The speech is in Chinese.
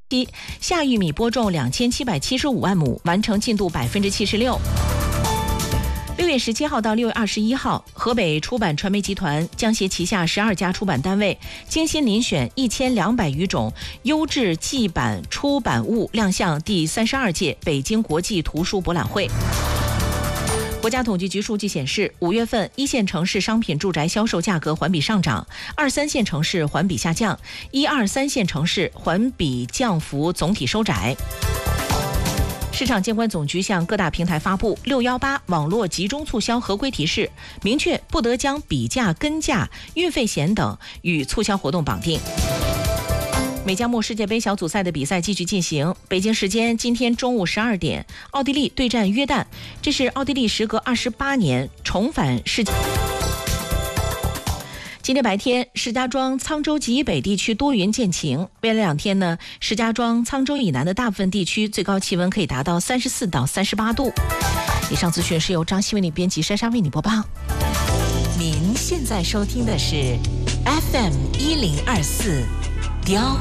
夏玉米播种2775万亩，完成进度76%。6月17号到6月21号，河北出版传媒集团将携旗下12家出版单位精心遴选1200余种优质季版出版物亮相第32届北京国际图书博览会。国家统计局数据显示，5月份1线城市商品住宅销售价格环比上涨，2、3线城市环比下降，1、2、3线城市环比降幅总体收窄。市场监管总局向各大平台发布618网络集中促销合规提示，明确不得将比价、跟价、运费险等与促销活动绑定。美加墨世界杯小组赛的比赛继续进行，北京时间今天中午12点，奥地利对战约旦，这是奥地利时隔28年重返世界。今天白天，石家庄、沧州及以北地区多云见晴。未来2天呢，石家庄、沧州以南的大部分地区最高气温可以达到34到38度。以上资讯是由张希为你编辑，珊珊为你播报。 您现在收听的是 FM1024。